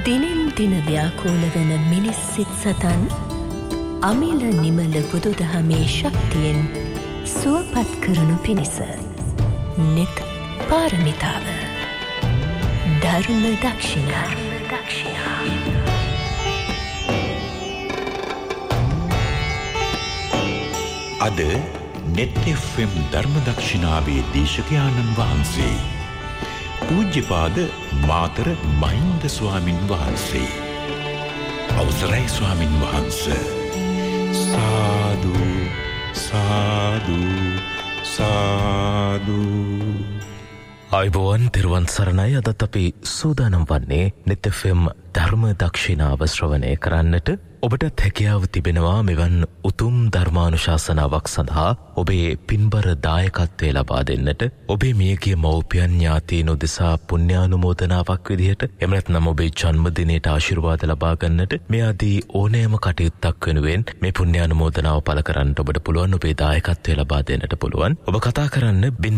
දිනෙන් දින ව්‍යාකූල වන මිනිස් සිත් සතන් අමිල නිමල බුදුදහමේ ශක්තියෙන් සුවපත් කරනු පිණිස නිත පාරමිතාව ධර්ම දක්ෂිනා. අද නෙත් FM ධර්ම දක්ෂිනාවේ දේශකයාණන් වහන්සේ පූජ්‍යපාද මාතර මහින්ද ස්වාමින් වහන්සේ. අවසරයි ස්වාමින් වහන්ස. සාදු සාදු සාදු. ආයුබෝවන් තෙරුවන් සරණයි. අදත් අපි සූදානම් වන්නේ නෙත් FM ධර්ම දක්ෂිනාව ශ්‍රවණය කරන්නට. ඔබටත් හැකියාව තිබෙනවා මෙවන් උතුම් ධර්මානුශාසනාවක් සඳහා ඔබේ පින්බර දායකත්වය ලබා දෙන්නට. ඔබේ මියගිය මව්පියන් ඥාතීන් උදෙසා පුණ්‍යානුමෝදනාවක් විදිහට, එහෙම නැත්නම් ඔබේ ජන්මදිනයට ආශිර්වාද ලබා ගන්නට, මේ ආදී ඕනෑම කටයුත්තක් වෙනුවෙන් මේ පුණ්‍යානුමෝදනාව පළ කරන්නට ඔබට පුළුවන්. ඔබේ දායකත්වය ලබා දෙන්නට පුළුවන්. ඔබ කතා කරන්න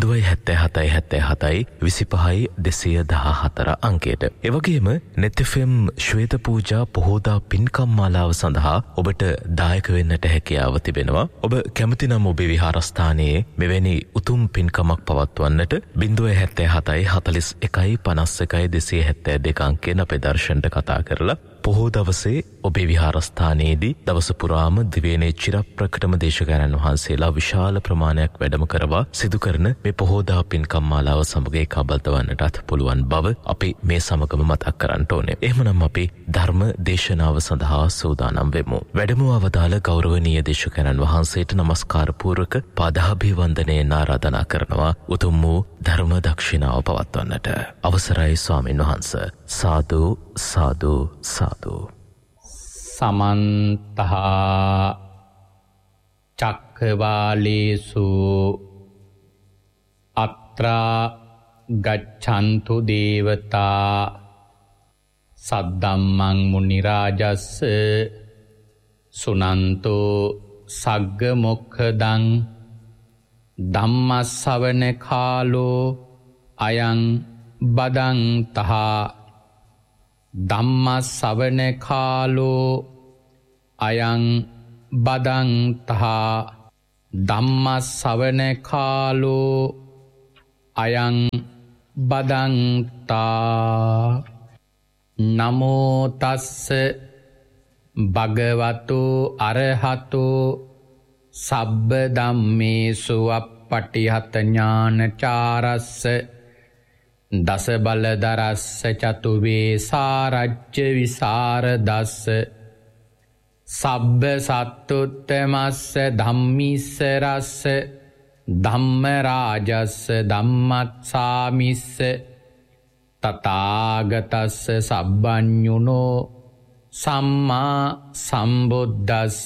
07777 25 214 අංකයට. ඒ වගේම නෙත් FM ශ්වේත පූජා පොහෝදා පින්කම් මාලාව සඳහා ඔබට දායක වෙන්නට හැකියාව තිබෙනවා. ඔබ කැමති නම් ඔබේ විහාරස්ථානයේ මෙවැනි උතුම් පින්කමක් පවත්වන්නට 077 41 51 272 අංකයෙන් අපේ දර්ශනට කතා කරලා පොහෝ දවසේ ඔබේ විහාරස්ථානයේදී දවස පුරාම දිවයිනේ චිරප්‍රකටම දේශකයන්න් වහන්සේලා විශාල ප්‍රමාණයක් වැඩම කරවා සිදු කරන මේ පොහෝදා පින්කම් මාලාව සමග ඒකාබද්ධ වන්නටත් පුළුවන් බව අපි මේ සමගම මතක් කරන්න ඕනේ. එහෙමනම් අපි ධර්ම දේශනාව සඳහා සූදානම් වෙමු. වැඩම අවදාළ ගෞරවනීය දේශකයන්න් වහන්සේට নমස්කාර පූර්වක පාදාභිවන්දනයෙන් ආරාධනා කරනවා උතුම් වූ ධර්ම දක්ෂිනාව පවත්වන්නට. අවසරයි ස්වාමීන් වහන්ස. සාදු සාදු සාදු. සමන්ත චක්කවාලේසු අත්‍රා ගච්ඡන්තු දේවතා සද්දම්මං මුනි රාජස්ස සුනන්තෝ සග්ග මොක්ඛදං ධම්මස්සවන කාලෝ අයං බදන්තහ ධම්මස්සවන කාලෝ අයං බදන්තහ ධම්මස්සවන කාලෝ අයං බදන්තා. නමෝ තස්ස භගවතු අරහතෝ සබ්බ ධම්මේසු අප්පටිහත ඥානචාරස්ස දස බලදරස්ස චතුවේ සාරජ්‍ය විසරදස්ස සබ්බ සත්තුත්තමස්ස ධම්මිස්ස රස්ස ධම්ම රාජස්ස ධම්මත්සාමිස්ස තථාගතස්ස සබ්බඤුනෝ සම්මා සම්බුද්දස්ස.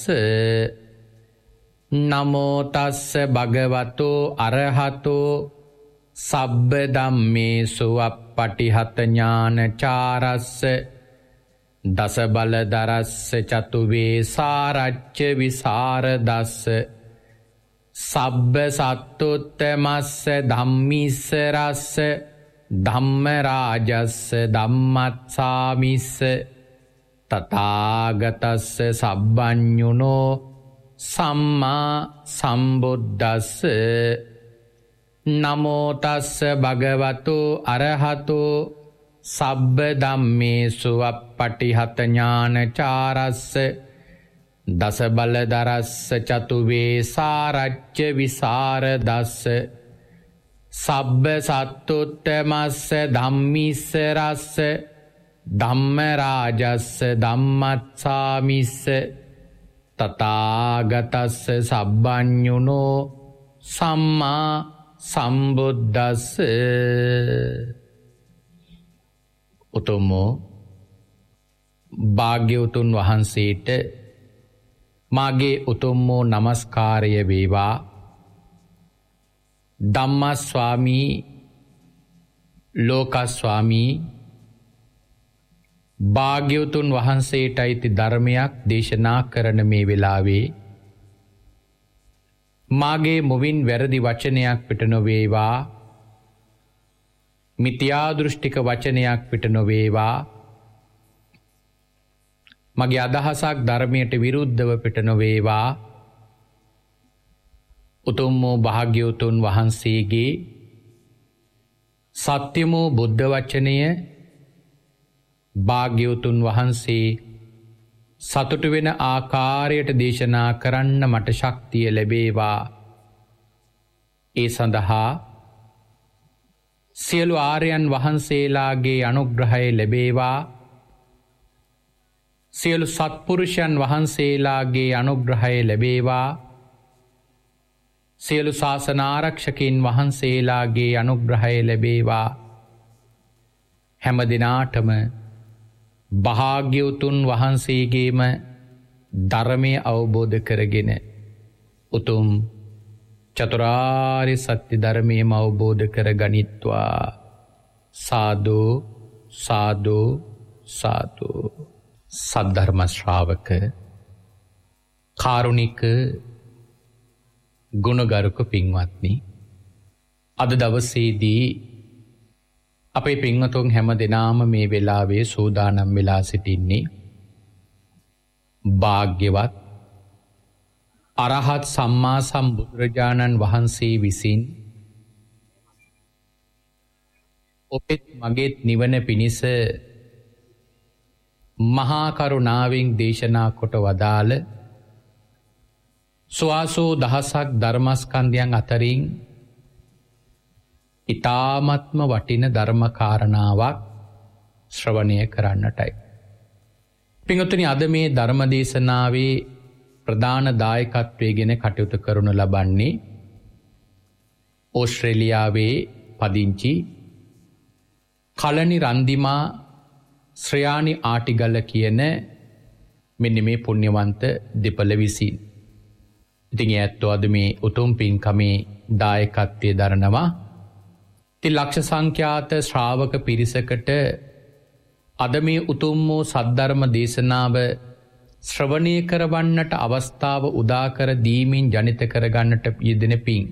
නමෝ තස්ස භගවතු අරහතෝ සබ්බ ධම්මේසු අප්පටිහත ඥානචාරස්ස දස බලදරස්ස චතුවේ සාරච්ච විසරදස්ස සබ්බ සත්තුත්තමස්ස ධම්මිස්ස රස්ස ධම්ම රාජස්ස ධම්මත්සාමිස්ස තථාගතස්ස සබ්බඤුනෝ සම්මා සම්බුද්දස්ස. නමෝ තස්ස භගවතු අරහතෝ සබ්බ ධම්මේසු අප්පටිහත ඥානචාරස්ස දස බලදරස්ස චතුවේ සාරච්ච විසරදස්ස සබ්බ සත්තුත්තමස්ස ධම්මිස්ස රස්ස ධම්ම රාජස්ස ධම්මත්සාමිස්ස තථාගතස්ස සබ්බඤුනෝ සම්මා සම්බුද්දස්ස. උතුමෝ භාග්‍යවතුන් වහන්සේට මාගේ උතුම් වූ නමස්කාරය වේවා. ධම්මස්වාමී ලෝකස්වාමී භාග්‍යවතුන් වහන්සේට අයිති ධර්මයක් දේශනා කරන මේ වෙලාවේ මාගේ මුවින් වැරදි වචනයක් පිට නොවේවා, මිත්‍යා දෘෂ්ටික වචනයක් පිට නොවේවා, මගේ අදහසක් ධර්මයට විරුද්ධව පිට නොවේවා. උතුම් වූ භාග්‍යවතුන් වහන්සේගේ සත්‍ය වූ බුද්ධ වචනය භාග්‍යවතුන් වහන්සේ සතුටු වෙන ආකාරයට දේශනා කරන්න මට ශක්තිය ලැබේවා. ඒ සඳහා සියලු ආර්යයන් වහන්සේලාගේ අනුග්‍රහය ලැබේවා. සියලු සත්පුරුෂයන් වහන්සේලාගේ අනුග්‍රහය ලැබේවා. සියලු ශාසනාරක්ෂකින් වහන්සේලාගේ අනුග්‍රහය ලැබේවා. හැම දිනාටම භාග්‍යවතුන් වහන්සේගේම ධර්මය අවබෝධ කරගෙන උතුම් චතුරාර්ය සත්‍ය ධර්මයම අවබෝධ කර ගනිත්වා. සාදු සාදු සාදු. සද්ධර්ම ශ්‍රාවක කාරුණික ගුණගරුක පින්වත්නි, අද දවසේදී අපේ පින්වතුන් හැම දෙනාම මේ වෙලාවේ සූදානම් වෙලා සිටින්නේ භාග්‍යවත් අරහත් සම්මා සම්බුදුරජාණන් වහන්සේ විසින් ඔපෙත් මගේත් නිවන පිණිස මහා කරුණාවෙන් දේශනා කොට වදාළ සුවාසෝ දහසක් ධර්මස්කන්ධයන් අතරින් ඉතාමත්ම වටින ධර්මකාරණාවක් ශ්‍රවණය කරන්නටයි. පින්වතුනි, අද මේ ධර්මදේශනාවේ ප්‍රධාන දායකත්වයෙන් කටයුතු කරනු ලබන්නේ ඕස්ට්‍රේලියාවේ පදිංචි කලණි රන්දිමා ශ්‍රයානි ආටිගල්ල කියන මෙන්න මේ පුණ්‍යවන්ත දෙපළ විසින්. ඉතින් ඇත්තෝ අද මේ උතුම් පින්කමේ දායකත්වය දරනවා. ඉතින් ලක්ෂ සංඛ්‍යාත ශ්‍රාවක පිරිසකට අද මේ උතුම් වූ සද්ධර්ම දේශනාව ශ්‍රවණය කරවන්නට අවස්ථාව උදා කර දීමින් ජනිත කරගන්නට යෙදෙන පින්.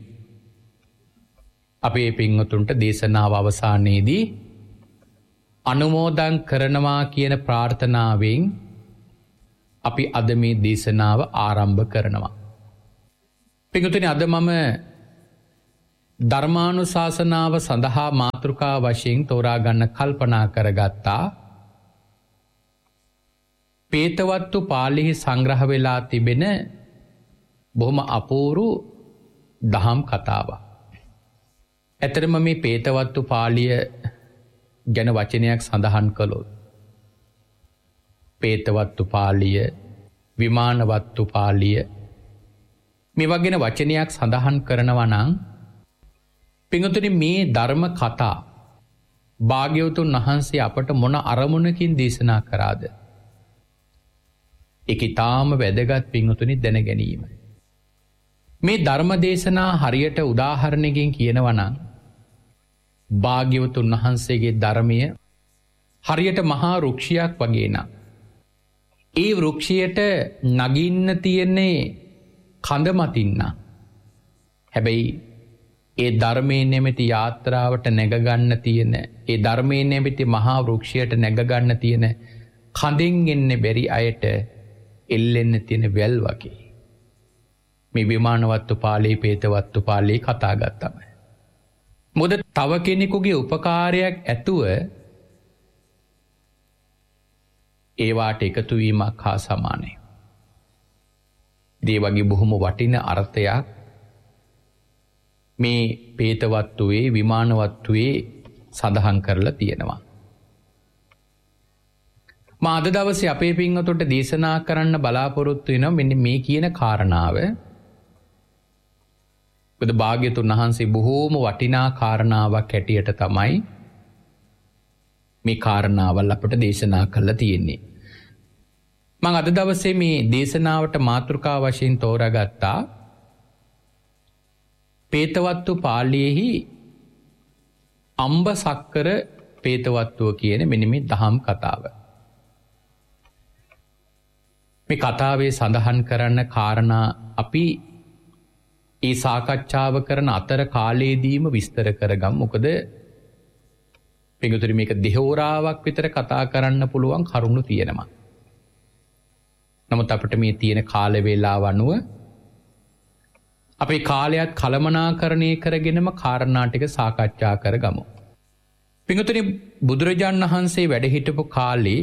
අපේ පින්වතුන්ට දේශනාව අවසානයේදී අනුමෝදන් කරනවා කියන ප්‍රාර්ථනාවෙන් අපි අද මේ දේශනාව ආරම්භ කරනවා. පින්වතුනි, අද මම ධර්මානුශාසනාව සඳහා මාතෘකා වශයෙන් තෝරා ගන්න කල්පනා කරගත්තා පේතවත්තු පාළිහි සංග්‍රහ වෙලා තිබෙන බොහොම අපූරු දහම් කතාවක්. ඇතරම මේ පේතවත්තු පාළිය ගැන වචනයක් සඳහන් කළොත් පේතවත්තු පාළිය, විමානවත්තු පාළිය මේ වගේ වචනයක් සඳහන් කරනවා නම් පින්වතුනි, මේ ධර්ම කතා භාග්‍යවතුන් වහන්සේ අපට මොන අරමුණකින් දේශනා කරාද? ඒක ඊටාම වැදගත් පින්වතුනි දැන ගැනීම. මේ ධර්ම දේශනා හරියට උදාහරණයකින් කියනවා නම් භාග්‍යවතුන් වහන්සේගේ ධර්මය හරියට මහා වෘක්ෂයක් වගේ නම් ඒ වෘක්ෂයට නගින්න තියෙන්නේ කඳ මතින්න. හැබැයි ඒ ධර්මයේ නැමැති යාත්‍රාවට නැගගන්න තියෙන, ඒ ධර්මයේ නැමැති මහා වෘක්ෂයට නැගගන්න තියෙන කඳෙන් එන්නේ බැරි අයට එල්ලෙන්න තියෙන වැල් වගේ. මේ විමානවත්තු පාළියේ පේතවත්තු පාළියේ කතා ගත්තම. මොකද තව කෙනෙකුගේ උපකාරයක් ඇතුව ඒවාට එකතු වීමක් හා සමානයි. ඒ වගේ බොහොම වටින අර්ථයක් මේ පේතවත්තුවේ විමානවත්තුවේ සඳහන් කරලා තියෙනවා. මා අද දවසේ අපේ පින්වතුන්ට දේශනා කරන්න බලාපොරොත්තු වෙනවා මෙන්න මේ කියන කාරණාව. බුදු භාග්‍යතුන් වහන්සේ බොහෝම වටිනා කාරණාවක් හැටියට තමයි මේ කාරණාවල් අපට දේශනා කරලා තියෙන්නේ. මම අද දවසේ මේ දේශනාවට මාතෘකා වශයෙන් තෝරාගත්තා පේතවත්තු පාළියේහි අම්බ සක්කර පේතවත්තුව කියන මෙන්න මේ දහම් කතාව. මේ කතාවේ සඳහන් කරන්න කාරණා අපි ඒ සාකච්ඡාව කරන අතර කාලයේදීම විස්තර කරගමු. මොකද පිටුතුරි මේක දෙහෝරාවක් විතර කතා කරන්න පුළුවන් කරුණු තියෙනවා. නමුත් අපිට මේ තියෙන කාල වේලාව අනුව අපේ කාලයත් කළමනාකරණය කරගෙනම කාරණා ටික සාකච්ඡා කරගමු. පින්වතුනි, බුදුරජාණන් වහන්සේ වැඩ හිටපු කාලේ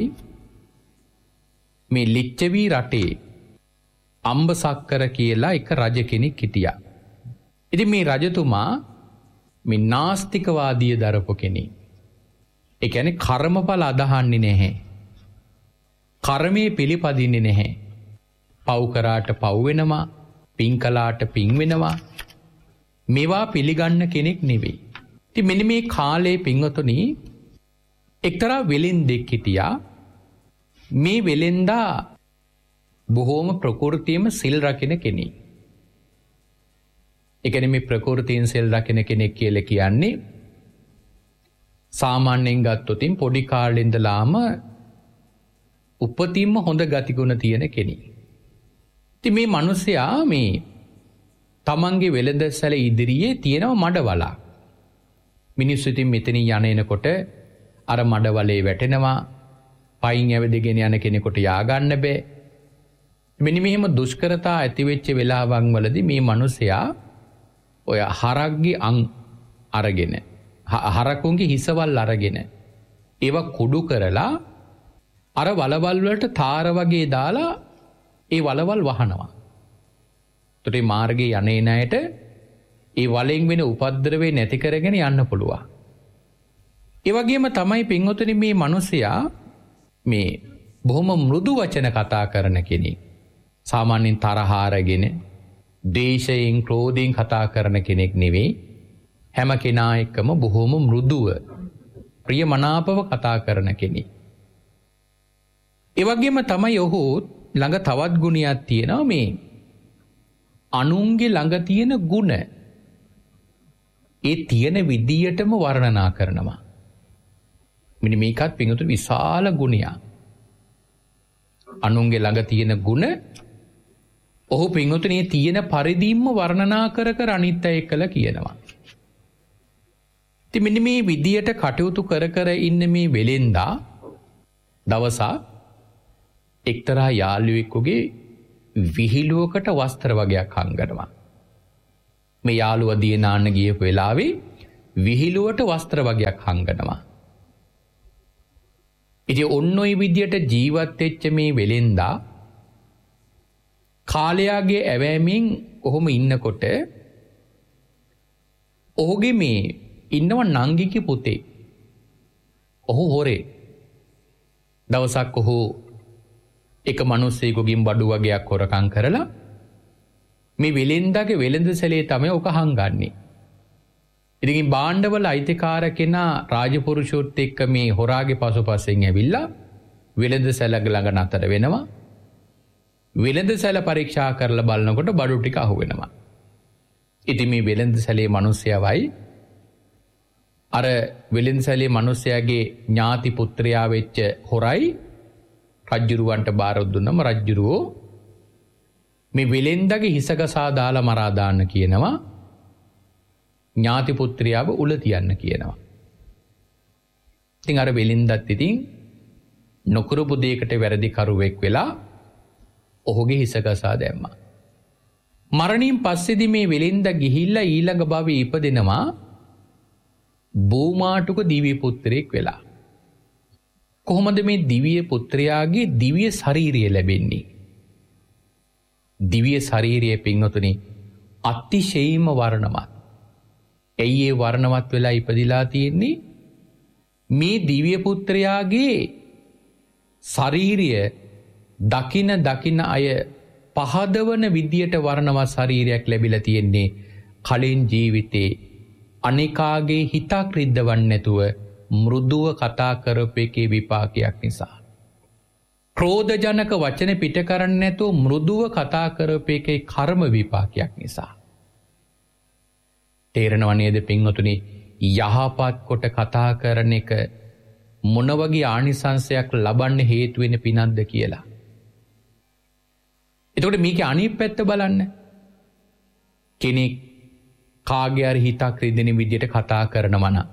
මේ ලිච්ඡවි රටේ අම්බසක්කර කියලා එක රජ කෙනෙක් හිටියා. ඉතින් මේ රජතුමා මේ නාස්තිකවාදිය දරපු කෙනෙක්. ඒ කියන්නේ කර්මඵල අදහන්නේ නැහැ. කර්මයේ පිළිපදින්නේ නැහැ. පව් කරාට පව් වෙනවා, පින් කළාට පින් වෙනවා. මේවා පිළිගන්න කෙනෙක් නෙවෙයි. ඉතින් මෙන්න මේ කාලේ පින්වතුනි එක්තරා වෙලෙන්දෙක් හිටියා. මේ වෙලෙන්දා බොහෝම ප්‍රකෘතියම සිල් රකින්න කෙනෙක්. ඒ කියන්නේ මේ ප්‍රකෘතියෙන් සිල් රකින්න කෙනෙක් කියලා කියන්නේ සාමාන්‍යයෙන් ගත්තොත් පොඩි කාලේ ඉඳලාම උපතින්ම හොඳ ගතිගුණ තියෙන කෙනෙක්. ඉතින් මේ මිනිසයා මේ තමන්ගේ වෙළඳසැල ඉදිරියේ තියෙනව මඩවලා. මිනිස්සු ඉතින් මෙතනින් යන එනකොට අර මඩවලේ වැටෙනවා. පයින් ඇවිදගෙන යන කෙනෙකුට යා ගන්න බෑ. මෙන්න මෙහෙම දුෂ්කරතා ඇති වෙච්ච වෙලාවන් වලදී මේ මිනිසයා ඔය හරක්ගේ අං අරගෙන හරකුන්ගේ හිසවල් අරගෙන ඒවා කුඩු කරලා අර වලවල් වලට තාර වගේ දාලා ඒ වලවල් වහනවා. ඒතර මේ මාර්ගයේ යන්නේ නැයට ඒ වලෙන් වෙන උපද්‍රවේ නැති කරගෙන යන්න පුළුවන්. ඒ වගේම තමයි පින්වතුනි මේ මිනිසයා මේ බොහොම මෘදු වචන කතා කරන කෙනෙක්. සාමාන්‍යයෙන් තරහ අරගෙන දේශයෙන් ක්‍රෝධයෙන් කතා කරන කෙනෙක් නෙවෙයි. හැම කෙනා එක්කම බොහොම මෘදුව ප්‍රියමනාපව කතා කරන කෙනෙක්. ඒ වගේම තමයි ඔහු ළඟ තවත් ගුණයක් තියෙනවා. මේ අනුන්ගේ ළඟ තියෙන ගුණ ඒ තියෙන විදියටම වර්ණනා කරනවා. මෙන්න මේකත් පින්වතුනි විශාල ගුණයක්. අනුන්ගේ ළඟ තියෙන ගුණ ඔහු පින්වතුනි තියෙන පරිදිම වර්ණනා කර කර අනිත් අය එක්කලා කියනවා. ඉතින් මෙන්න මේ විදියට කටයුතු කර කර ඉන්න මේ වෙලෙන්දා දවසක් එක්තරා යාළුවෙකුගේ විහිළුවකට වස්ත්‍ර වගේක් හංගනවා. මේ යාළුවා දිය නාන්න ගියපු වෙලාවේ විහිළුවට වස්ත්‍ර වගේක් හංගනවා. ඉතින් ඔන්න ඔය විදියට ජීවත් වෙච්ච මේ වෙලෙන්දා කාලයාගේ ඇවෑමෙන් ඔහොම ඉන්නකොට ඔහුගේ මේ ඉන්නව නංගිගේ පුතේ. ඔහු හොරේ. දවසක් ඔහු එක මිනිස්සෙකුගෙන් බඩු වගේක් හොරකම් කරලා මේ වෙලෙන්දාගේ වෙළඳසැලේ තමයි ඔක හංගන්නේ. ඉතින් බාණ්ඩවල අයිතිකාර කෙනා රාජපුරුෂෝත් එක්ක මේ හොරාගේ පසුපසෙන් ඇවිල්ලා වෙළඳසැල ළඟ නතර වෙනවා. වෙළඳසැල පරීක්ෂා කරලා බලනකොට බඩු ටික අහු වෙනවා. ඉතින් මේ වෙළඳසැලේ මිනිස්සයවයි අර වෙළඳසැලේ මිනිස්සයාගේ ඥාති පුත්‍රයා වෙච්ච හොරයි රජ්ජුරුවන්ට බාර දුන්නම රජ්ජුරුවෝ මේ වෙළෙන්දාගේ හිසගසා දාලා මරා දාන්න කියනවා. ඥාති පුත්‍රයාව උල තියන්න කියනවා. ඉතින් අර වෙළෙන්දත් ඉතින් නොකරපු දෙයකට වැරදි කරුවෙක් වෙලා ඔහුගේ හිසගසා දැම්මා. මරණින් පස්සේදී මේ වෙළෙන්දා ගිහිල්ලා ඊළඟ භවයේ ඉපදෙනවා බෝමාටුක දිව්‍ය පුත්‍රයෙක් වෙලා. කොහොමද මේ දිව්‍ය පුත්‍රයාගේ දිව්‍ය ශරීරය ලැබෙන්නේ? දිව්‍ය ශරීරය පින්වතුනි අතිශයින්ම වර්ණවත්. ඇයි ඒ වර්ණවත් වෙලා ඉපදිලා තියෙන්නේ? මේ දිව්‍ය පුත්‍රයාගේ ශරීරය දකින අය පහදවන විදියට වර්ණවත් ශරීරයක් ලැබිලා තියෙන්නේ කලින් ජීවිතේ අනිකාගේ හිතක් රිද්දවන්නේ නැතුව මෘදුව කතා කරපු එකේ විපාකයක් නිසා. ක්‍රෝධජනක වචන පිට කරන්නේ නැතුව මෘදුව කතා කරපු එකේ කර්ම විපාකයක් නිසා. තේරෙනව නේද පින්වතුනි? යහපත් කොට කතා කරන එක මොන වගේ ආනිසංසයක් ලබන්න හේතු වෙන පිනක්ද කියලා. එතකොට මේකේ අනිත් පැත්ත බලන්න. කෙනෙක් කාගේ හරි හිතක් රිදෙන විදියට කතා කරනවා නම්,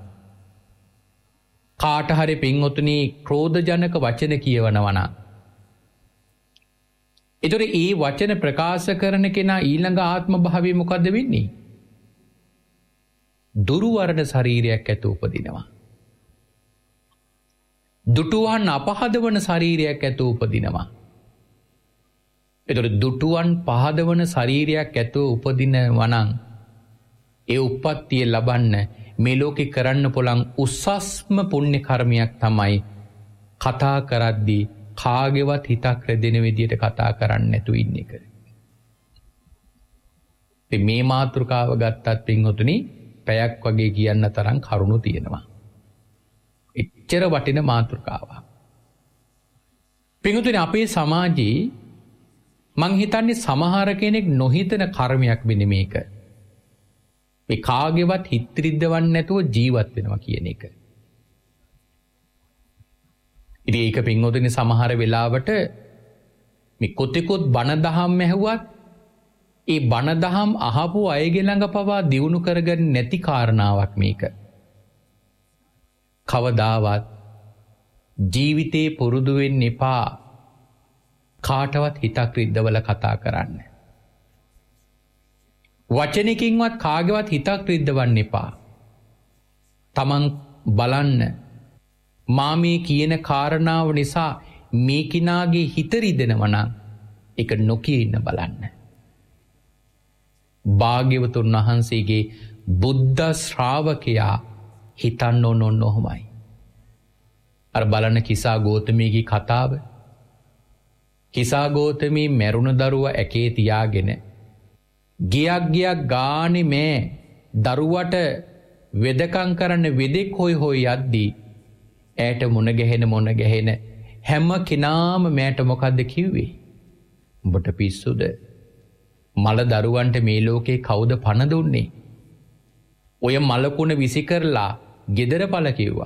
කාට හරි පින්වතුනි ක්‍රෝධජනක වචන කියවනවා නම්, එතකොට ඒ වචන ප්‍රකාශ කරන කෙනා ඊළඟ ආත්ම භාවයේ මොකද්ද වෙන්නේ? දුරුවරණ ශරීරයක් ඇත උපදිනවා. දුටුවන් අපහදවන ශරීරයක් ඇත උපදිනවා. එතකොට දුටුවන් පහදවන ශරීරයක් ඇත උපදිනවා නම් ඒ උප්පත්තිය ලබන්න මේ ලෝකේ කරන්න පුළුවන් උසස්ම පුණ්‍ය කර්මයක් තමයි කතා කරද්දී කාගේවත් හිතක් රැදෙන විදියට කතා කරන්න නැතුව ඉන්න එක. මේ මාතෘකාව ගත්තත් පින්වතුනි පැයක් වගේ කියන්න තරම් කරුණු තියෙනවා. එච්චර වටින මාතෘකාවක්. පින්වතුනි අපේ සමාජයේ මං හිතන්නේ සමහර කෙනෙක් නොහිතන කර්මයක් වෙන්නේ මේක. මේ කාගේවත් හිත රිද්දවන්න නැතුව ජීවත් වෙනවා කියන එක. ඉතින් ඒක පින්වතුනි සමහර වෙලාවට මේ කොතෙකුත් බණ දහම් ඇහුවත් ඒ බණ දහම් අහපු අයගේ ළඟ පවා දියුණු කරගන්න නැති කාරණාවක් මේක. කවදාවත් ජීවිතේ පුරුදු වෙන්න එපා කාටවත් හිතක් රිද්දවල කතා කරන්න. වචනකින්වත් කාගේවත් හිතක් රිද්දවන්න එපා. තමන් බලන්න මා මේ කියන කාරණාව නිසා මේ කිනාගේ හිත රිදෙනවා නම් ඒක නොකිය ඉන්න බලන්න. භාග්‍යවතුන් වහන්සේගේ බුද්ධ ශ්‍රාවකයා හිතන්න ඕන ඔහොමයි. අර බලන්න කිසා ගෝතමීගේ කතාව. කිසා ගෝතමී මැරුණ දරුවා ඇකේ තියාගෙන ගියක් ගානේ මේ දරුවට වෙදකම් කරන්න වෙදෙක් හොයි යද්දී ඈට මොන ගැහෙන හැම කෙනාම මෑට මොකද්ද කිව්වේ? උඹට පිස්සුද? මල දරුවන්ට මේ ලෝකේ කවුද පණ දුන්නේ? ඔය මලකුණ විසි කරලා ගෙදර පළ කිව්වා.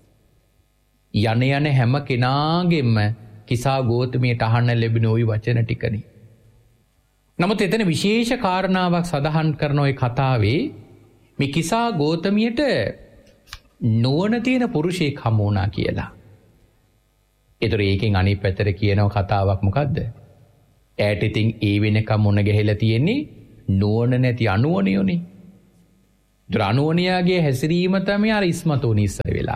යන හැම කෙනාගෙම කිසා ගෝතමියට අහන්න ලැබෙන ওই වචන ටිකනේ. නමුත් එතන විශේෂ කාරණාවක් සඳහන් කරන ওই කතාවේ මේ කිසා ගෝතමියට නුවණ තියෙන පුරුෂයෙක් හමු වුණා කියලා. ඒතර ඒකෙන් අනිත් පැත්තට කියනව කතාවක් මොකද්ද? ඈට ඉතින් ඒ වෙනකම් මොන ගහලා තියෙන්නේ නුවණ නැති අනුවණියෝනේ. ඒතර අනුවණියාගේ හැසිරීම තමයි අර ඉස්මතෝනි ඉස්සර වෙලා.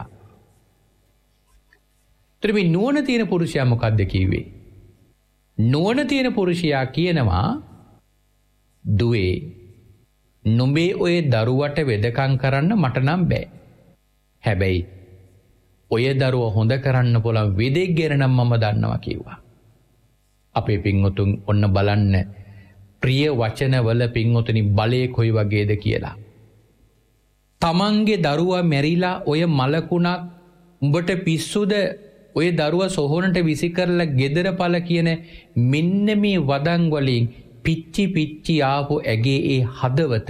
ඒතර මේ නුවණ තියෙන පුරුෂයා මොකද්ද කිව්වේ? නුවණ තියෙන පුරුෂයා කියනවා දුවේ නුඹේ ඔය දරුවට වෙදකම් කරන්න මට නම් බෑ. හැබැයි ඔය දරුව හොඳ කරන්න පුළුවන් වෙදෙක් ගැන නම් මම දන්නවා කිව්වා. අපේ පින්වතුන් ඔන්න බලන්න ප්‍රිය වචනවල පින්වතුනි බලය කොයි වගේද කියලා. තමන්ගේ දරුවා මැරිලා ඔය මලකුණක් උඹට පිස්සුද ඔය දරුවා සොහොනට විසි කරලා ගෙදර පළ කියන මෙන්න මේ වදන් වලින් පිච්චි ආපු ඇගේ ඒ හදවත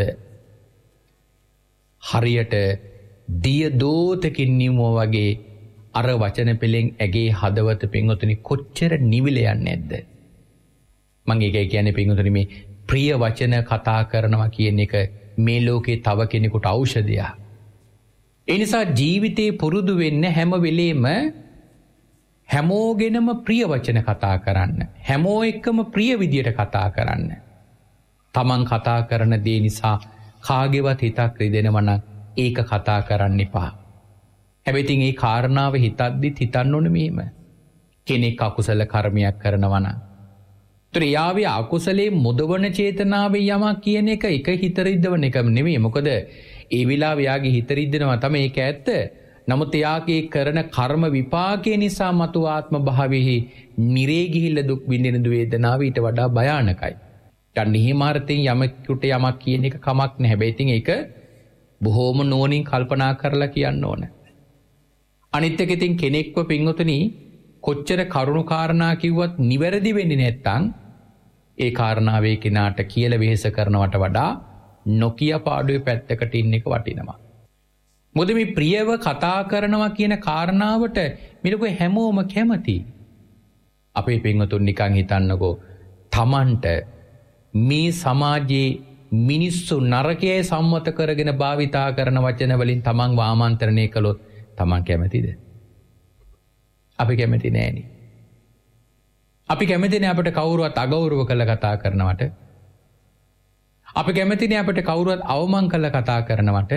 හරියට දිය දෝතකින් නිමුව වගේ අර වචන පෙළෙන් ඇගේ හදවත පින්වතුනි කොච්චර නිවිල යන්නේ නැද්ද? මම ඒකයි කියන්නේ පින්වතුනි මේ ප්‍රිය වචන කතා කරනවා කියන එක මේ ලෝකේ තව කෙනෙකුට ඖෂධයක්. ඒ නිසා ජීවිතේ පුරුදු වෙන්න හැම වෙලේම හැමෝගෙනම ප්‍රිය වචන කතා කරන්න. හැමෝ එක්කම ප්‍රිය විදියට කතා කරන්න. තමන් කතා කරන දේ නිසා කාගේවත් හිතක් රිදෙනවා නම් ඒක කතා කරන්න එපා. හැබැයි ඉතින් ඒ කාරණාව හිතද්දිත් හිතන්න ඕනේ මෙහෙම. කෙනෙක් අකුසල කර්මයක් කරනවා නම් ඒතර යාවේ අකුසලේ මුදවන චේතනාවේ යමක් කියන එක හිත රිද්දවන එක නෙමෙයි. මොකද ඒ විලාව යාගේ හිත රිද්දනවා තමයි ඒක ඇත්ත. නමුත් යාගේ කරන කර්ම විපාකේ නිසා මතු ආත්ම භාවෙහි නිරේ ගිහිල්ලා දුක් විඳින වේදනාව ඊට වඩා භයානකයි. දැන් නිහිමාර්ථයෙන් යමෙකුට යමක් කියන එක කමක් නැහැ. හැබැයි ඉතින් ඒක බොහෝම නුවණින් කල්පනා කරලා කියන්න ඕන. අනිත් එක ඉතින් කෙනෙක්ව පින්වතුනි කොච්චර කරුණු කාරණා කිව්වත් නිවැරදි වෙන්නේ නැත්නම් ඒ කාරණාවේ කෙනාට කියලා වෙහෙස කරනවට වඩා නොකිය පාඩුවේ පැත්තකට ඉන්න එක වටිනවා. මොකද මේ ප්‍රියව කතා කරනවා කියන කාරණාවට මිලකෝ හැමෝම කැමති. අපේ පින්වතුන් නිකන් හිතන්නකෝ තමන්ට මේ සමාජයේ මිනිස්සු නරකයේ සම්මත කරගෙන භාවිතා කරන වචන වලින් තමන්ව ආමන්ත්‍රණය කළොත් තමන් කැමතිද? අපි කැමති නෑනේ. අපි කැමතිනේ අපිට කවුරුවත් අගෞරව කරලා කතා කරනවට. අපි කැමතිනේ අපිට කවුරුවත් අවමන් කරලා කතා කරනවට.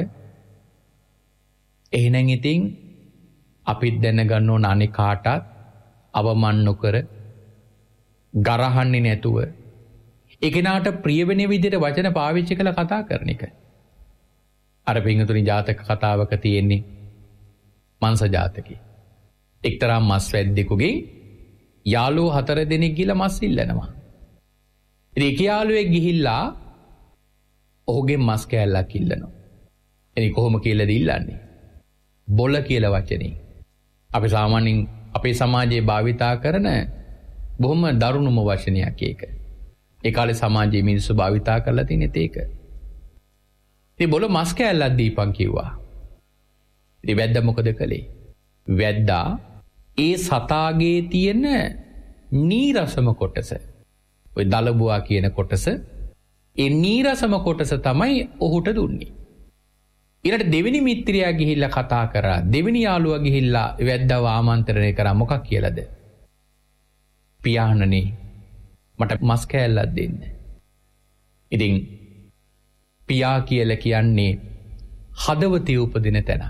එහෙනම් ඉතින් අපිත් දැනගන්න ඕන අනේ කාටත් අවමන් නොකර ගරහන්නේ නැතුව ඒකෙනාට ප්‍රිය වෙන විදිහට වචන පාවිච්චි කරලා කතා කරන එක. අර පින්තුනි ජාතක කතාවක තියෙන්නේ මංස ජාතකේ. එක්තරා මස් වැද්දෙකුගේ යාළුවෝ 4 දෙනෙක් ගිහලා මස් ඉල්ලනවා. ඉතින් එක යාළුවෙක් ගිහිල්ලා ඔහුගේ මස් කෑල්ලක් ඉල්ලනවා. එනි කොහොම කියලාද ඉල්ලන්නේ? බොල කියලා වචනේ. අපි සාමාන්‍යයෙන් අපේ සමාජයේ භාවිතා කරන බොහොම දරුණුම වචනයක් ඒක. ඒ කාලේ සමාජයේ මිනිස්සු භාවිතා කරලා තියෙනෙත් ඒක. ඉතින් බොල මස් කෑල්ලක් දීපන් කිව්වා. ඉතින් වැද්දා මොකද කළේ? වැද්දා ඒ සතාගේ තියෙන නීරසම කොටස, ඔය දලබුවා කියන කොටස, ඒ නීරසම කොටස තමයි ඔහුට දුන්නේ. ඊළඟට දෙවෙනි මිත්‍රයා ගිහිල්ලා කතා කරා. දෙවෙනි යාළුවා ගිහිල්ලා වැද්දාව ආමන්ත්‍රණය කරා. මොකක් කියලාද? පියාණනේ මට මස් කෑල්ලක් දෙන්න. ඉතින් පියා කියලා කියන්නේ හදවතේ උපදින තැන.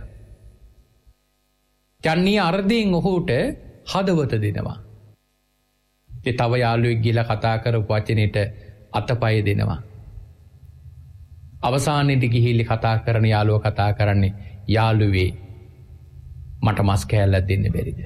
යන්නේ අර්ධයෙන් ඔහුට හදවත දෙනවා. ඒ තව යාළුවෙක් ගිහලා කතා කරපු වචනෙට අතපය දෙනවා. අවසානයේදී ගිහිල්ලා කතා කරන යාළුවා කතා කරන්නේ යාළුවේ මට මස් කෑල්ලක් දෙන්න බැරිද?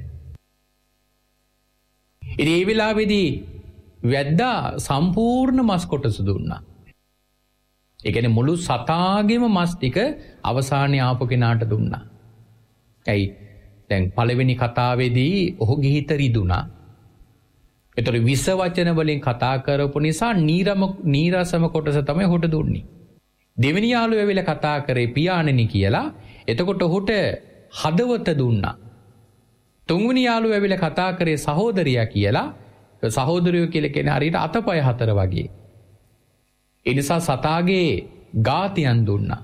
ඉතින් ඒ වෙලාවේදී වැද්දා සම්පූර්ණ මස් කොටස දුන්නා. ඒ කියන්නේ මුළු සතාගේම මස් ටික අවසානයේ ආපු කෙනාට දුන්නා. ඇයි? දැන් පළවෙනි කතාවේදී ඔහු ගිහිත රිදුනා. ඒතර විස වචන වලින් කතා කරපු නිසා නීරසම කොටස තමයි ඔහුට දුන්නේ. දෙවෙනි යාළුවා වෙල කතා කරේ පියාණෙනි කියලා. එතකොට ඔහුට හදවත දුන්නා. තුන්වෙනි යාළුවා වෙල කතා කරේ සහෝදරියා කියලා. සහෝදරියෝ කියලා කියන්නේ හරියට අතපය 4 වගේ. ඒ නිසා සතාගේ ගාතියන් දුන්නා.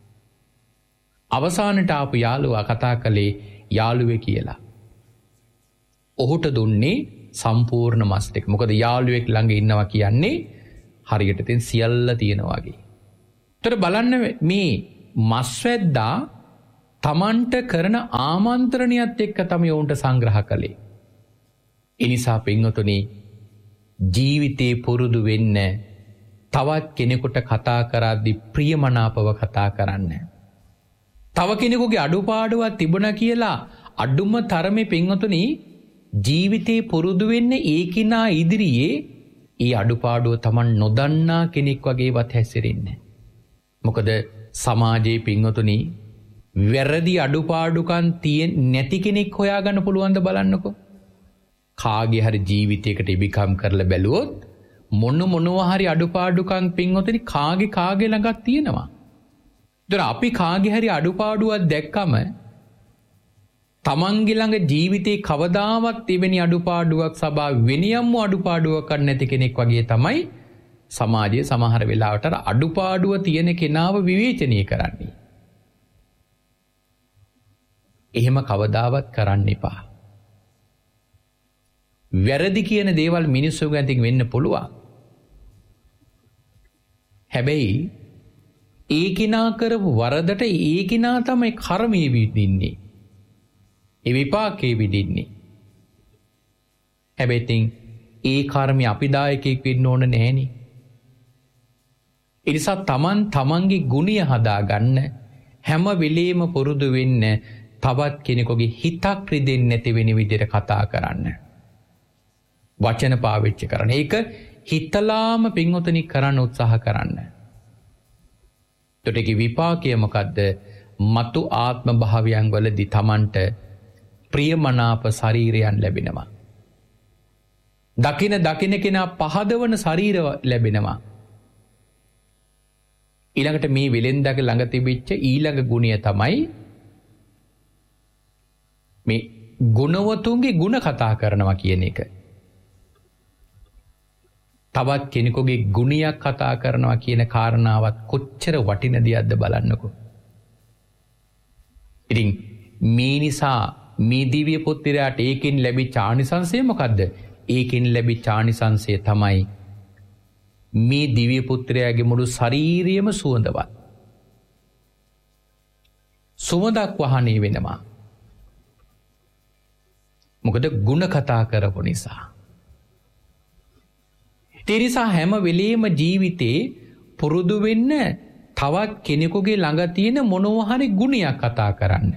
අවසානට ආපු යාළුවා කතා කළේ යාළුවේ කියලා. ඔහුට දුන්නේ සම්පූර්ණ මස් ටික. මොකද යාළුවෙක් ළඟ ඉන්නවා කියන්නේ හරියට තින් සියල්ල තියෙනවා වගේ. ඒතර බලන්න මේ මස්වැද්දා තමන්ට කරන ආමන්ත්‍රණයත් එක්ක තමයි උන්ට සංග්‍රහ කළේ. ඒ නිසා පින්වතුනි ජීවිතේ පුරුදු වෙන්න තවත් කෙනෙකුට කතා කරද්දී ප්‍රියමනාපව කතා කරන්න. තව කෙනෙකුගේ අඩුපාඩුවක් තිබුණා කියලා අඩුම තරමේ පින්වතුනි ජීවිතේ පුරුදු වෙන්න ඒ කිනා ඉදිරියේ ඒ අඩුපාඩුව Taman නොදන්නා කෙනෙක් වගේවත් හැසිරෙන්නේ. මොකද සමාජයේ පින්වතුනි වැරදි අඩුපාඩුකම් නැති කෙනෙක් හොයාගන්න පුළුවන්ද බලන්නකෝ. කාගේ හරි ජීවිතයකට ඉබිකම් කරලා බැලුවොත් මොනවා හරි අඩුපාඩුකම් පින්වතුනි කාගේ ළඟක් තියෙනවා. ඒතර අපි කාගේ හරි අඩුපාඩුවක් දැක්කම තමන්ගේ ළඟ ජීවිතේ කවදාවත් එවැනි අඩුපාඩුවක් සබා වෙනියම්ම අඩුපාඩුවක් නැති කෙනෙක් වගේ තමයි සමාජයේ සමහර වෙලාවට අඩුපාඩුව තියෙන කෙනාව විවේචනය කරන්නේ. එහෙම කවදාවත් කරන්න එපා. වැරදි කියන දේවල් මිනිස්සුන්ගෙන් අතින් වෙන්න පුළුවන්. හැබැයි ඒ කිනා කරපු වරදට ඒ කිනා තමයි කර්මයේ විඳින්නේ. ඒ විපාකේ විඳින්නේ. හැබැයි තින් ඒ කර්මي අපි දායකෙක් වෙන්න ඕන නැහෙනි. ඒ නිසා තමන්ගේ ගුණය හදාගන්න හැම වෙලෙම පුරුදු වෙන්න තවත් කෙනෙකුගේ හිතක් රිදෙන්නේ නැති වෙන විදිහට කතා කරන්න. වචන පාවිච්චි කරන්න. ඒක හිතලාම පින්වතුනි කරන්න උත්සාහ කරන්න. ඒකේ විපාකය මොකද්ද? මතු ආත්ම භාවයන් වලදී තමන්ට ප්‍රියමනාප ශරීරයන් ලැබෙනවා. දකින කෙනා පහදවන ශරීර ලැබෙනවා. ඊළඟට මේ වෙලෙන්දාගේ ළඟ තිබිච්ච ඊළඟ ගුණය තමයි මේ ගුණවතුන්ගේ ගුණ කතා කරනවා කියන එක. තවත් කෙනෙකුගේ ගුණයක් කතා කරනවා කියන කාරණාවත් කොච්චර වටින දෙයක්ද බලන්නකෝ. ඉතින් මේ නිසා මේ දිව්‍ය පුත්‍රයාට ඒකෙන් ලැබිච්ච ආනිසංසය මොකද්ද? ඒකෙන් ලැබිච්ච ආනිසංසය තමයි මේ දිව්‍ය පුත්‍රයාගේ මුළු ශරීරයම සුවඳවත්. සුවඳක් වහනේ වෙනවා. මොකද ගුණ කතා කරපු නිසා. ඒ නිසා හැම වෙලේම ජීවිතේ පුරුදු වෙන්න තවත් කෙනෙකුගේ ළඟ තියෙන මොනවා හරි ගුණයක් කතා කරන්න.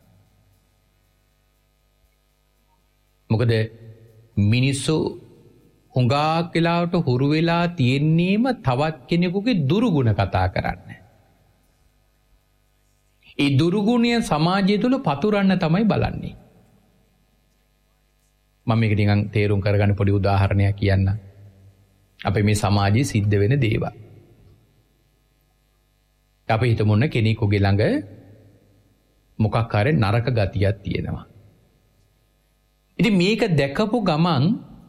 මොකද මිනිස්සු හුඟක් වෙලාවට හුරු වෙලා තියෙන්නේම තවත් කෙනෙකුගේ දුරුගුණ කතා කරන්න. ඒ දුරුගුණය සමාජය තුළ පතුරන්න තමයි බලන්නේ. මම මේක නිකන් තේරුම් කරගන්න පොඩි උදාහරණයක් කියන්න. අපේ මේ සමාජයේ සිද්ධ වෙන දේවල්. අපි හිතමු කෙනෙකුගේ ළඟ මොකක් හරි නරක ගතියක් තියෙනවා. ඉතින් මේක දැකපු ගමන්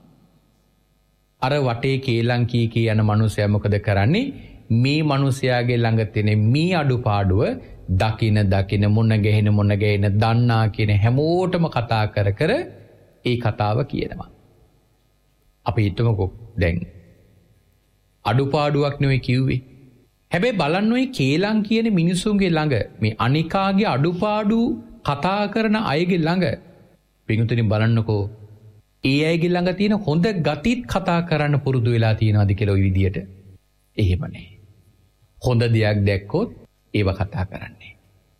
අර වටේ කේලම් කී යන මිනිසයා මොකද කරන්නේ? මේ මිනිසයාගේ ළඟ තියෙන මේ අඩුපාඩුව දකින මොන ගැහෙන දන්නා කියන හැමෝටම කතා කර ඒ කතාව කියනවා. අපි හිතමුකෝ දැන් අඩුපාඩුවක් නෙවෙයි කිව්වේ. හැබැයි බලන්න ඔය කේලම් කියන මිනිසුන්ගේ ළඟ මේ අනිකාගේ අඩුපාඩු කතා කරන අයගේ ළඟ පිටුතුනි බලන්නකෝ ඒ අයගේ ළඟ තියෙන හොඳ ගතිත් කතා කරන්න පුරුදු වෙලා තියෙනවද කියලා ওই විදියට. එහෙම නැහැ. හොඳ දෙයක් දැක්කොත් ඒව කතා කරන්නේ.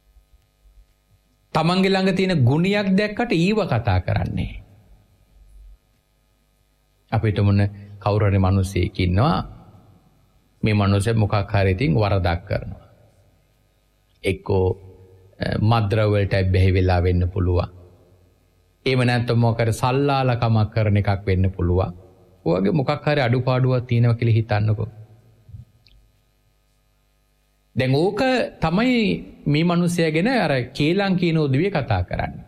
තමන්ගේ ළඟ තියෙන ගුණයක් දැක්කට ඊව කතා කරන්නේ. අපිට මොන කවුරු හරි මිනිහෙක් ඉන්නවා මේ මිනිහා මොකක් හරි ඉතින් වරදක් කරනවා. එක්කෝ මද්ද්‍රව්‍ය වලට බැහැ වෙලා වෙන්න පුළුවන්. එහෙම නැත්නම් මොකක් හරි සල්ලාලකමක් කරන එකක් වෙන්න පුළුවන්. ඔයගේ මොකක් හරි අඩුපාඩුවක් තියෙනවා කියලා හිතන්නකෝ. දැන් ඕක තමයි මේ මිනිහයා ගැන අර කේලම් කියන උදවිය කතා කරන්නේ.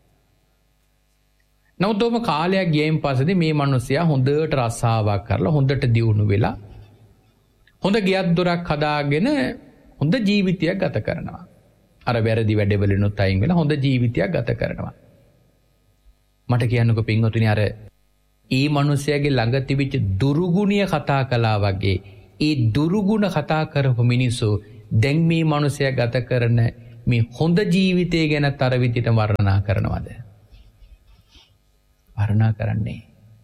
නමුත් කාලයක් ගියයින් පස්සේ මේ මිනිහයා හොඳට රස්සාවක් කරලා හොඳට දියුණු වෙලා හොඳ ගියක් දොරක් හදාගෙන හොඳ ජීවිතයක් ගත කරනවා. අර වැරදි වැඩවලිනුත් අයින් වෙලා හොඳ ජීවිතයක් ගත කරනවා. මට කියන්නකෝ පින්වතුනි අර ඒ මිනිහයාගේ ළඟ තිබිච්ච දුරුගුණිය කතා කළා වගේ ඒ දුරුගුණ කතා කරපු මිනිස්සු දැන් මේ මිනිහයා ගත කරන මේ හොඳ ජීවිතය ගැන තර විදිහට වර්ණනා කරනවද? වර්ණනා කරන්නේ.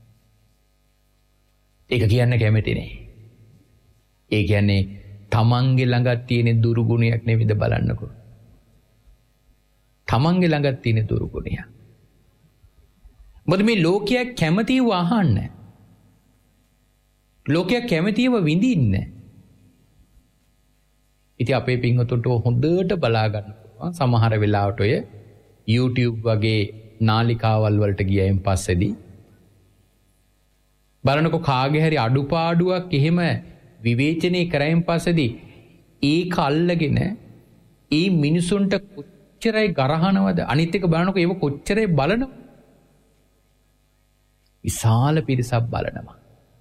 ඒක කියන්න කැමති නෑ. ඒ කියන්නේ තමන්ගේ ළඟ තියෙන දුරුගුණයක් නෙවෙයිද බලන්නකෝ. තමන්ගේ ළඟ තියෙන දුරුගුණයක්. මොකද මේ ලෝකයක් කැමතිව අහන්න. ලෝකයක් කැමතිව විඳින්න. ඉතින් අපේ පින්වතුන්ට හොඳට බලා ගන්න පුළුවන්. සමහර වෙලාවට ඔය YouTube වගේ නාලිකාවල් වලට ගියයින් පස්සේදී බලනකො කාගේ හරි අඩුපාඩුවක් එහෙම විවේචනය කරයින් පස්සේදී ඒක අල්ලගෙන ඒ මිනිසුන්ට කොච්චරයි ගරහනවද? අනිත් එක බලනකො ඒව කොච්චරයි බලනවද? විශාල පිරිසක් බලනවා.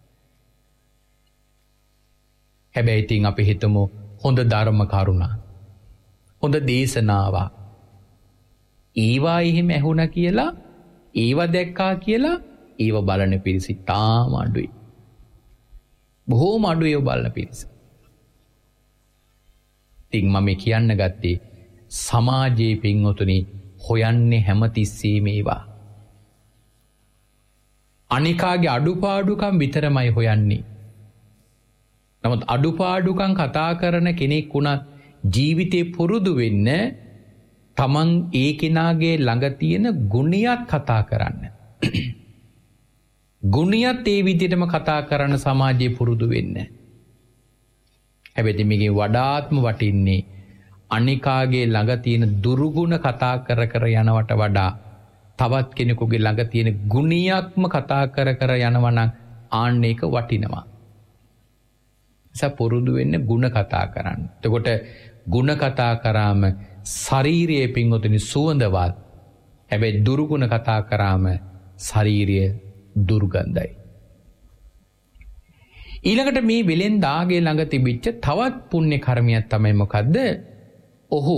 හැබැයි ඉතින් අපි හිතමු හොඳ ධර්ම කරුණා හොඳ දේශනාවක් ඒවා එහෙම ඇහුණා කියලා ඒවා දැක්කා කියලා ඒව බලන පිරිස තාම අඩුයි. බොහෝම අඩුයි ඒව බලන පිරිස. ඉතින් මම කියන්න ගත්තේ සමාජයේ පින්වතුනි හොයන්නේ හැමතිස්සෙම ඒවා. අනිකාගේ අඩුපාඩුකම් විතරමයි හොයන්නේ. නමුත් අඩුපාඩුකම් කතා කරන කෙනෙක් වුණත් ජීවිතේ පුරුදු වෙන්න තමන් ඒ කෙනාගේ ළඟ තියෙන ගුණයක් කතා කරන්න. ගුණයක් ඒ විදිහටම කතා කරන සමාජයේ පුරුදු වෙන්න. හැබැයි මේකේ වඩාත්ම වටින්නේ අනිකාගේ ළඟ තියෙන දුරුගුණ කතා කර යනවට වඩා තවත් කෙනෙකුගේ ළඟ තියෙන ගුණයක්ම කතා කර යනවා නම් ආන්න ඒක වටිනවා. පුරුදු වෙන්න ගුණ කතා කරන්න. එතකොට ගුණ කතා කරාම ශරීරයේ පින්වතුනි සුවඳවත්. හැබැයි දුරුගුණ කතා කරාම ශරීරය දුර්ගන්ධයි. ඊළඟට මේ වෙලෙන්දාගේ ළඟ තිබිච්ච තවත් පුණ්‍ය කර්මයක් තමයි මොකද්ද? ඔහු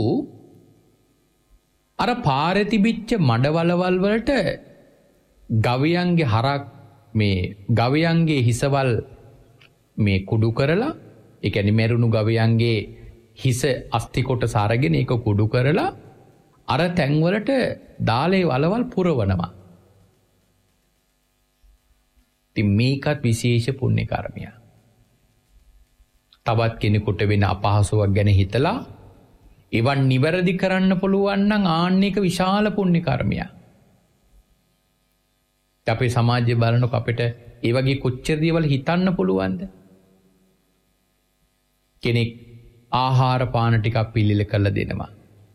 අර පාරේ තිබිච්ච මඩවලවල් වලට ගවයන්ගේ හරක් මේ ගවයන්ගේ හිසවල් මේ කුඩු කරලා, ඒ කියන්නේ මැරුණු ගවයන්ගේ හිස අස්ති කොටස අරගෙන ඒක කුඩු කරලා අර තැන්වලට දාලේ වලවල් පුරවනවා. ඉතින් මේකත් විශේෂ පුණ්‍ය කර්මයක්. තවත් කෙනෙකුට වෙන අපහසුවක් ගැන හිතලා ඒවන් නිවැරදි කරන්න පුළුවන් නම් ආන්න එක විශාල පුණ්‍ය කර්මයක්. අපේ සමාජයේ බලනකොට අපිට ඒ වගේ කොච්චර දේවල් හිතන්න පුළුවන්ද? කෙනෙක් ආහාර පාන ටිකක් පිළියෙල කරලා දෙනවා.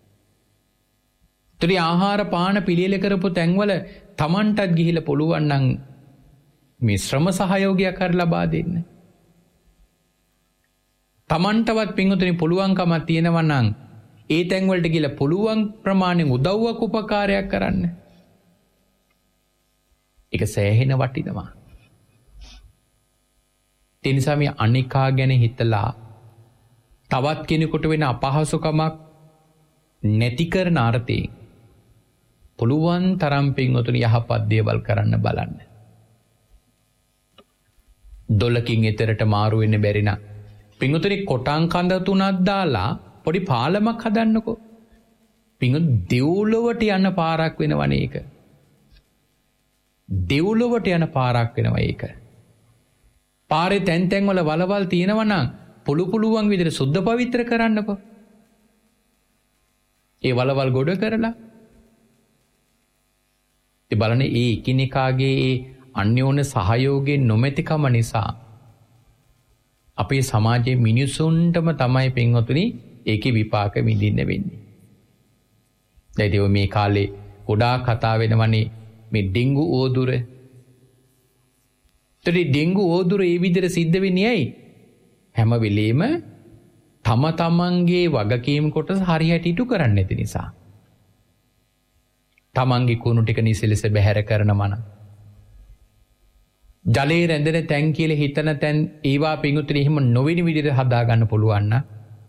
ඒතරි ආහාර පාන පිළියෙල කරපු තැන්වල Tamanටත් ගිහිලා පුළුවන් නම් මේ ශ්‍රම සහයෝගයක් කර ලබා දෙන්න. Tamanටවත් පින්වතුනි පුළුවන්කමක් තියෙනවා නම් ඒ තැන්වලට ගිහිලා පුළුවන් ප්‍රමාණයෙන් උදව්වක් උපකාරයක් කරන්න. ඒක සෑහෙන වටිනවා. ඒ නිසා මේ අනිකා ගැන හිතලා තවත් කෙනෙකුට වෙන අපහසුකමක් නැති කරන අර්ථයෙන් පුළුවන් තරම් පින්වතුනි යහපත් දේවල් කරන්න බලන්න. දොලකින් එතරට මාරු වෙන්න බැරි නම් පින්වතුනි කොටන් කඳ තුනක් දාලා පොඩි පාලමක් හදන්නකෝ. පින්වතුනි දෙව්ලොවට යන පාරක් වෙනවනේ ඒක. දෙව්ලොවට යන පාරක් වෙනවා ඒක. පාරේ තැන් තැන් වල වලවල් තියෙනවා නම් පුළුවන් විදිහට සුද්ධ පවිත්‍ර කරන්නකෝ. ඒ වලවල් ගොඩ කරලා ඒ බලන්නේ ඒ එකිනෙකාගේ ඒ අන්‍යෝන්‍ය සහයෝගයෙන් නොමැතිකම නිසා අපේ සමාජයේ මිනිසුන්ටම තමයි පින්වතුනි ඒකේ විපාක විඳින්න වෙන්නේ. දැන් මේ කාලේ ගොඩාක් කතා වෙනවනේ මේ ඩෙන්ගු ඕදුර. ඒතරි ඩෙන්ගු ඕදුර ඒ විදිහට සිද්ධ වෙන්නේ ඇයි? හැම වෙලෙම තම තමන්ගේ වගකීම් කොටස හරියට ඉටු කරන්නේ නැති නිසා. තමන්ගේ කුණු ටික නිසලෙස බැහැර කරන මන. ජලයේ රැඳෙන තැන් කියලා හිතන තැන් ඒවා පිඟුතුනේ එහෙම නොවෙන විදිහට හදා ගන්න පුළුවන් නම්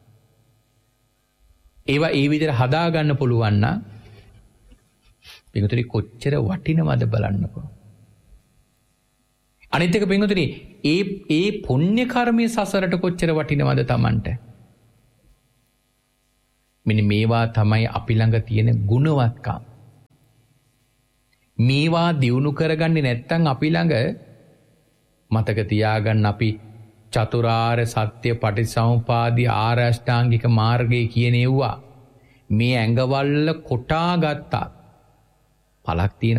ඒවා ඒ විදිහට හදා ගන්න පුළුවන් නම් පිඟුතුනේ කොච්චර වටිනවද බලන්නකෝ. අනිත් එක පිඟුතුනේ ඒ පුණ්‍ය කර්මයේ සසරට කොච්චර වටිනවද Tamanට. මෙන්න මේවා තමයි අපි ළඟ තියෙන ගුණවත්කම්. මේවා දියුණු කරගන්නේ නැත්නම් අපි ළඟ මතක තියාගන්න අපි චතුරාර්ය සත්‍ය පටිච්චසමුපාදී ආරෂ්ඨාංගික මාර්ගය කියන ඒවා මේ ඇඟවල්ල කොටා ගත්තා. පළක් තියෙන